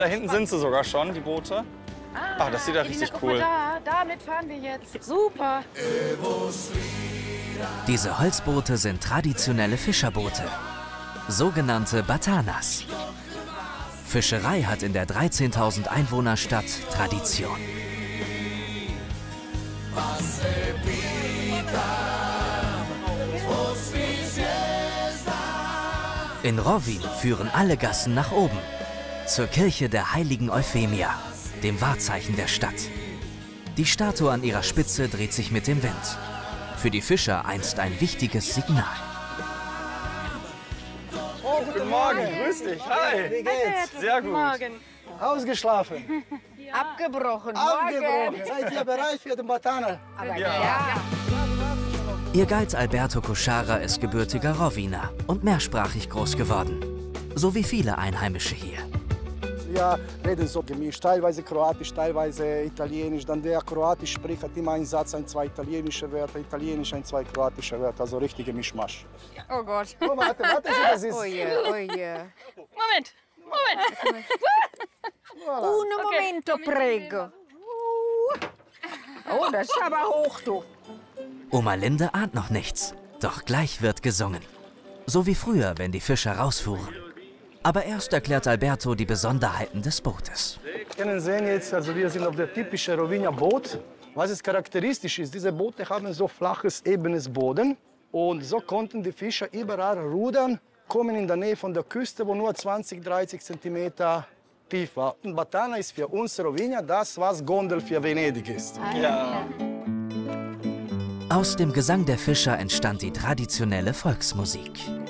Da hinten sind sie sogar schon, die Boote. Ah, das sieht ja richtig cool. Damit fahren wir jetzt. Super. Diese Holzboote sind traditionelle Fischerboote, sogenannte Batanas. Fischerei hat in der 13.000 Einwohnerstadt Tradition. In Rovinj führen alle Gassen nach oben, zur Kirche der heiligen Euphemia, dem Wahrzeichen der Stadt. Die Statue an ihrer Spitze dreht sich mit dem Wind. Für die Fischer einst ein wichtiges Signal. Oh, guten Morgen, grüß dich. Hi. Wie geht's? Sehr gut. Morgen. Ausgeschlafen? Abgebrochen. Abgebrochen. Seid ihr bereit für den Batana? Ja. Ihr Guide Alberto Koschara ist gebürtiger Rowiner und mehrsprachig groß geworden. So wie viele Einheimische hier. Wir reden so gemischt, teilweise Kroatisch, teilweise Italienisch. Dann der Kroatisch spricht, hat immer einen Satz, zwei italienische Wörter, Italienisch, zwei kroatische Wörter, also richtige Mischmasch. Oh Gott. Oh, warte, das ist... Oh je, oh je. Moment. Voilà. Un momento, prego. Oh, das ist aber hoch, du. Oma Linde ahnt noch nichts, doch gleich wird gesungen. So wie früher, wenn die Fischer rausfuhren. Aber erst erklärt Alberto die Besonderheiten des Bootes. Wir können sehen jetzt, also wir sind auf der typischen Rovinja Boot. Was ist charakteristisch ist, diese Boote haben so flaches, ebenes Boden. Und so konnten die Fischer überall rudern, kommen in der Nähe von der Küste, wo nur 20, 30 Zentimeter tief war. Und Batana ist für uns Rovinja das, was Gondel für Venedig ist. Ja. Aus dem Gesang der Fischer entstand die traditionelle Volksmusik.